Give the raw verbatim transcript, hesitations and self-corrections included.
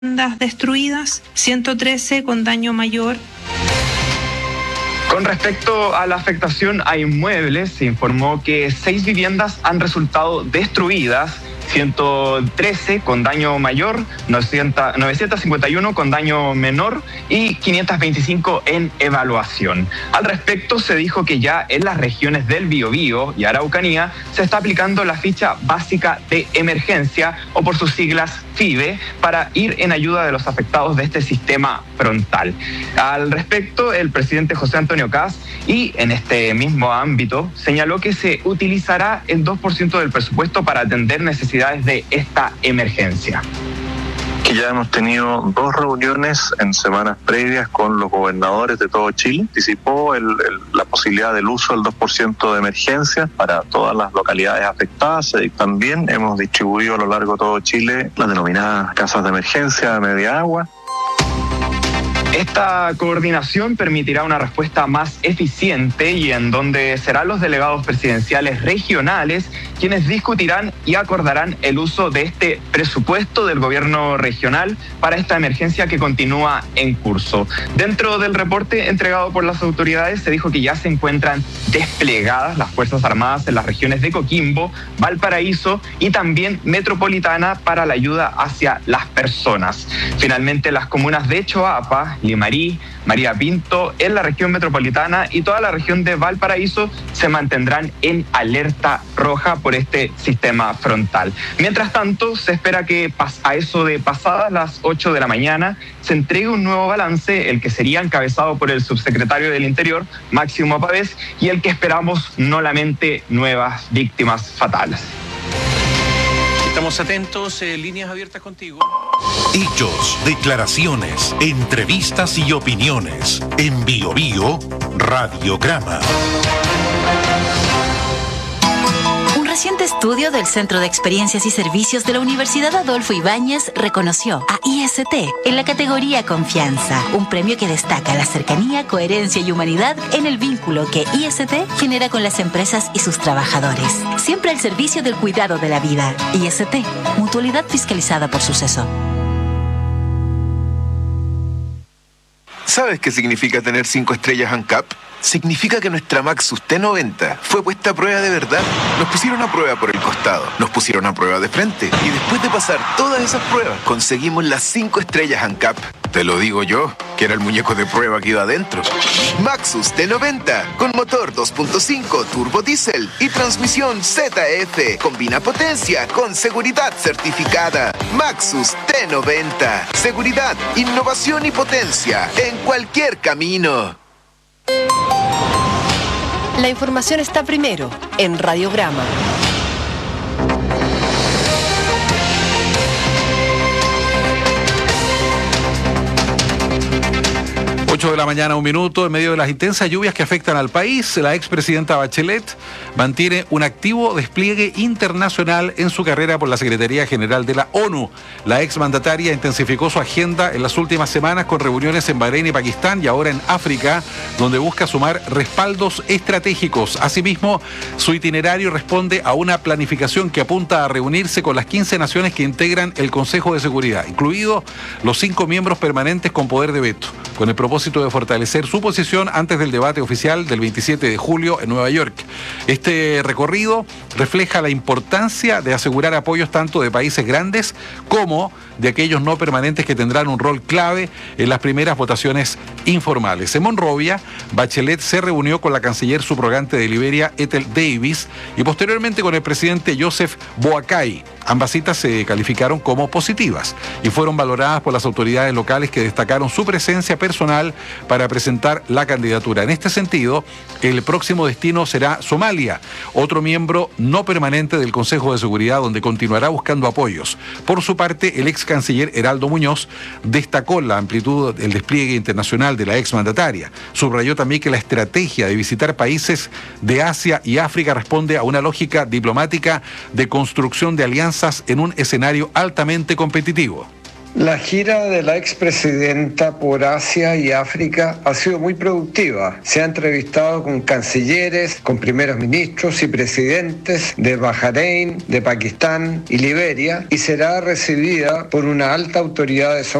viviendas destruidas, ciento trece con daño mayor. Con respecto a la afectación a inmuebles, se informó que seis viviendas han resultado destruidas, ciento trece con daño mayor, novecientos cincuenta y uno con daño menor y quinientos veinticinco en evaluación. Al respecto, se dijo que ya en las regiones del Biobío y Araucanía se está aplicando la ficha básica de emergencia, o por sus siglas FIBE, para ir en ayuda de los afectados de este sistema frontal. Al respecto, el presidente José Antonio Kast, y en este mismo ámbito, señaló que se utilizará el dos por ciento del presupuesto para atender necesidades de esta emergencia. Que ya hemos tenido dos reuniones en semanas previas con los gobernadores de todo Chile. Anticipó el, el, la posibilidad del uso del dos por ciento de emergencia para todas las localidades afectadas. Y también hemos distribuido a lo largo de todo Chile las denominadas casas de emergencia de media agua. Esta coordinación permitirá una respuesta más eficiente y en donde serán los delegados presidenciales regionales quienes discutirán y acordarán el uso de este presupuesto del gobierno regional para esta emergencia que continúa en curso. Dentro del reporte entregado por las autoridades se dijo que ya se encuentran desplegadas las Fuerzas Armadas en las regiones de Coquimbo, Valparaíso y también Metropolitana para la ayuda hacia las personas. Finalmente, las comunas de Choapa, Limarí, María Pinto, en la región metropolitana y toda la región de Valparaíso se mantendrán en alerta roja por este sistema frontal. Mientras tanto, se espera que a eso de pasadas las ocho de la mañana se entregue un nuevo balance, el que sería encabezado por el subsecretario del Interior, Máximo Pavés, y el que esperamos no lamente nuevas víctimas fatales. Estamos atentos, eh, líneas abiertas contigo. Hechos, declaraciones, entrevistas y opiniones. En Bio Bio, Radiograma. Un reciente estudio del Centro de Experiencias y Servicios de la Universidad Adolfo Ibáñez reconoció a I S T en la categoría Confianza, un premio que destaca la cercanía, coherencia y humanidad en el vínculo que I S T genera con las empresas y sus trabajadores. Siempre al servicio del cuidado de la vida. I S T, mutualidad fiscalizada por Suceso. ¿Sabes qué significa tener cinco estrellas ANCAP? Significa que nuestra Maxus T noventa fue puesta a prueba de verdad. Nos pusieron a prueba por el costado, nos pusieron a prueba de frente y después de pasar todas esas pruebas conseguimos las cinco estrellas ANCAP. Te lo digo yo, que era el muñeco de prueba que iba adentro. Maxus T noventa, con motor dos punto cinco turbo diésel y transmisión Z F. Combina potencia con seguridad certificada. Maxus T noventa. Seguridad, innovación y potencia en cualquier camino. La información está primero en Radiograma. ocho de la mañana, un minuto. En medio de las intensas lluvias que afectan al país, la expresidenta Bachelet mantiene un activo despliegue internacional en su carrera por la Secretaría General de la ONU. La exmandataria intensificó su agenda en las últimas semanas con reuniones en Bahrein y Pakistán y ahora en África, donde busca sumar respaldos estratégicos. Asimismo, su itinerario responde a una planificación que apunta a reunirse con las quince naciones que integran el Consejo de Seguridad, incluidos los cinco miembros permanentes con poder de veto, con el propósito de fortalecer su posición antes del debate oficial del veintisiete de julio en Nueva York. Este recorrido refleja la importancia de asegurar apoyos tanto de países grandes como de aquellos no permanentes que tendrán un rol clave en las primeras votaciones informales. En Monrovia, Bachelet se reunió con la canciller subrogante de Liberia, Ethel Davis, y posteriormente con el presidente Joseph Boakai. Ambas citas se calificaron como positivas y fueron valoradas por las autoridades locales, que destacaron su presencia personal para presentar la candidatura. En este sentido, el próximo destino será Somalia, otro miembro no permanente del Consejo de Seguridad, donde continuará buscando apoyos. Por su parte, el ex canciller Heraldo Muñoz destacó la amplitud del despliegue internacional de la exmandataria. Subrayó también que la estrategia de visitar países de Asia y África responde a una lógica diplomática de construcción de alianzas en un escenario altamente competitivo. La gira de la expresidenta por Asia y África ha sido muy productiva. Se ha entrevistado con cancilleres, con primeros ministros y presidentes de Bahrein, de Pakistán y Liberia, y será recibida por una alta autoridad de